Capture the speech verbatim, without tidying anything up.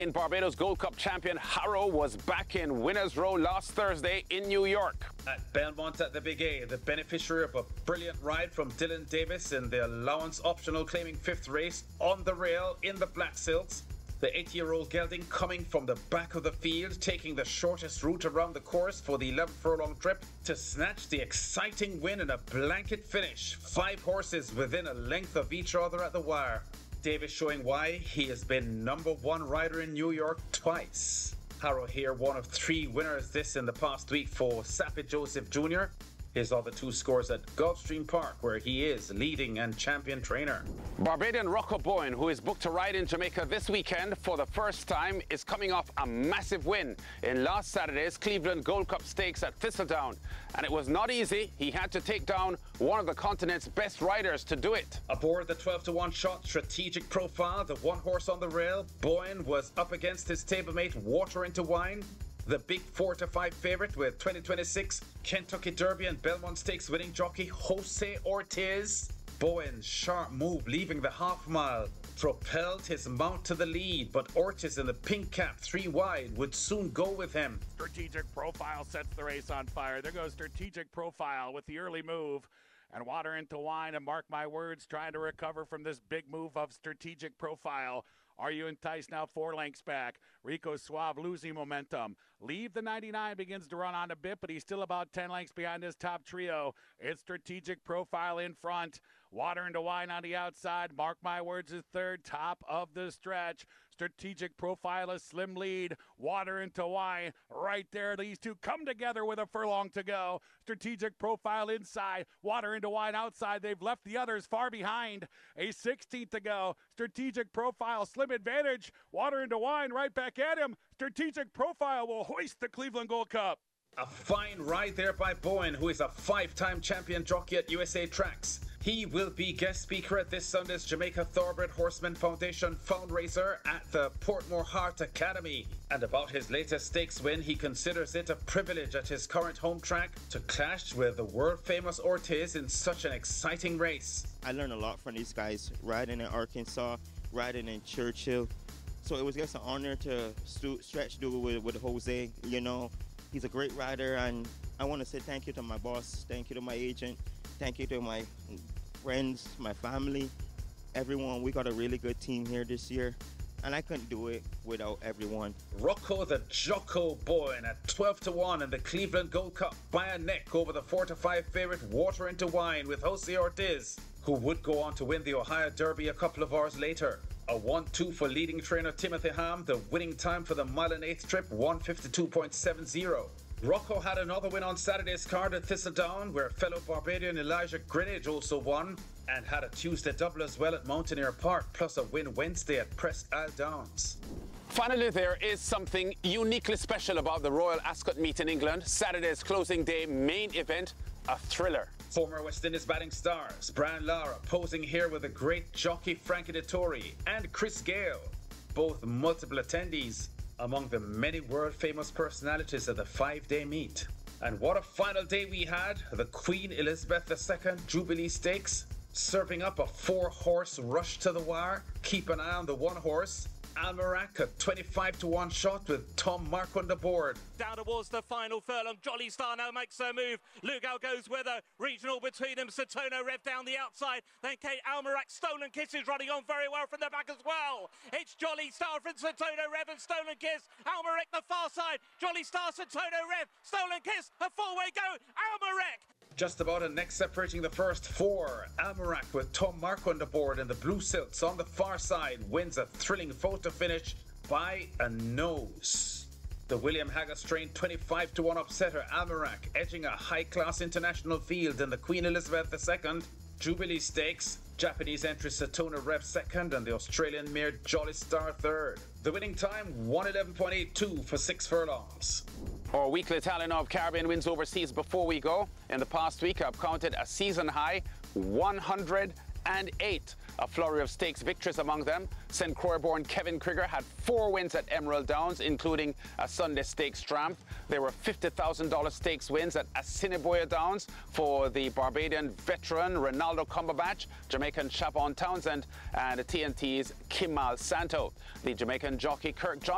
In Barbados Gold Cup champion Harrow was back in winner's row last Thursday in New York. At Belmont at the Big A, the beneficiary of a brilliant ride from Dylan Davis in the allowance optional claiming fifth race on the rail in the Black Silks. The eighty-year-old gelding coming from the back of the field, taking the shortest route around the course for the eleven furlong trip to snatch the exciting win in a blanket finish. Five horses within a length of each other at the wire. Davis showing why he has been number one rider in New York twice. Harrow here, one of three winners this in the past week for Sapit Joseph Junior His other two scores at Gulfstream Park, where he is leading and champion trainer. Barbadian Rocco Bowen, who is booked to ride in Jamaica this weekend for the first time, is coming off a massive win in last Saturday's Cleveland Gold Cup Stakes at Thistledown. And it was not easy. He had to take down one of the continent's best riders to do it. Aboard the twelve to one shot Strategic Profile, the one horse on the rail, Bowen was up against his stablemate Water Into Wine, the big four to five favourite with twenty twenty-six Kentucky Derby and Belmont Stakes winning jockey Jose Ortiz. Bowen's sharp move leaving the half mile propelled his mount to the lead, but Ortiz in the pink cap three wide would soon go with him. Strategic Profile sets the race on fire. There goes Strategic Profile with the early move. And Water Into Wine, and mark my words, trying to recover from this big move of Strategic Profile. Are you enticed now? Four lengths back. Rico Suave losing momentum. Leave the ninety-nine, begins to run on a bit, but he's still about ten lengths behind his top trio. It's Strategic Profile in front. Water Into Wine on the outside. Mark my words is third, top of the stretch. Strategic Profile, a slim lead. Water Into Wine right there. These two come together with a furlong to go. Strategic Profile inside. Water Into Wine outside. They've left the others far behind. A sixteenth to go. Strategic Profile, slim advantage. Water Into Wine right back at him. Strategic Profile will hoist the Cleveland Gold Cup. A fine ride there by Bowen, who is a five-time champion jockey at U S A Tracks. He will be guest speaker at this Sunday's Jamaica Thoroughbred Horseman Foundation fundraiser at the Portmore Heart Academy. And about his latest stakes win, he considers it a privilege at his current home track to clash with the world-famous Ortiz in such an exciting race. I learned a lot from these guys, riding in Arkansas, riding in Churchill. So it was just an honor to stu- stretch do with, with Jose. You know, he's a great rider, and I want to say thank you to my boss, thank you to my agent, thank you to my friends, my family, everyone. We got a really good team here this year, and I couldn't do it without everyone. Rocco the Jocko Bowen at twelve to one in the Cleveland Gold Cup by a neck over the four to five favourite Water Into Wine with Jose Ortiz, who would go on to win the Ohio Derby a couple of hours later. A one two for leading trainer Timothy Ham, the winning time for the mile and eighth trip, one fifty-two point seven zero. Rocco had another win on Saturday's card at Thistledown, where fellow Barbadian Elijah Greenidge also won, and had a Tuesday double as well at Mountaineer Park, plus a win Wednesday at Presque Isle Downs. Finally, there is something uniquely special about the Royal Ascot Meet in England. Saturday's closing day main event, a thriller. Former West Indies batting stars Brian Lara posing here with the great jockey Frankie Dettori and Chris Gale, both multiple attendees among the many world-famous personalities of the five-day meet. And what a final day we had. The Queen Elizabeth the Second Jubilee Stakes, serving up a four-horse rush to the wire. Keep an eye on the one horse, Almerac, a twenty-five to one shot with Tom Mark on the board. Down towards the final furlong, Jolly Star now makes her move. Lugo goes with a regional between them. Satono Rev down the outside. Then Kate Almerac, Stolen Kiss is running on very well from the back as well. It's Jolly Star from Satono Rev and Stolen Kiss. Almerac the far side. Jolly Star, Satono Rev, Stolen Kiss, a four-way go. Almerac. Just about a neck separating the first four. Almerac with Tom Mark on the board, and the Blue Silks on the far side wins a thrilling photo finish by a nose. The William Haggas trained twenty-five to one upsetter Almerac edging a high-class international field in the Queen Elizabeth the Second Jubilee Stakes. Japanese entry Satono Rev second and the Australian mare Jolly Star third. The winning time one eleven point eight two for six furlongs. Our weekly tally of Caribbean wins overseas before we go. In the past week, I've counted a season high one hundred eight. A flurry of stakes victories among them. Saint Croix-born Kevin Krieger had four wins at Emerald Downs, including a Sunday Stakes triumph. There were fifty thousand dollars stakes wins at Assiniboia Downs for the Barbadian veteran Ronaldo Cumberbatch, Jamaican Chavon Townsend, and the T N T's Kimal Santo. The Jamaican jockey Kirk Johnson